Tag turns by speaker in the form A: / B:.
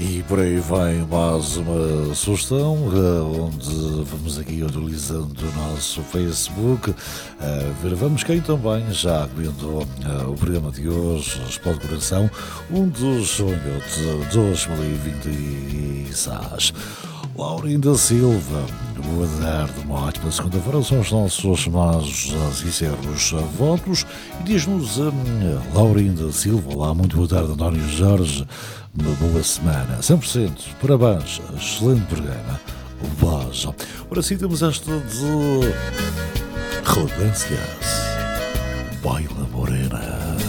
A: E por aí vem mais uma sugestão, onde vamos aqui utilizando o nosso Facebook, ver vamos quem também, já vendo o programa de hoje, Sport Coração, um dos sonhos de 2026. Laurinda Silva, boa tarde, uma ótima segunda-feira, são os nossos mais sinceros votos. E diz-nos Laurinda Silva, olá, muito boa tarde, António Jorge, uma boa semana, 100%, parabéns, excelente programa, voz. Ora sim, temos esta de Rodâncias, Baila Morena.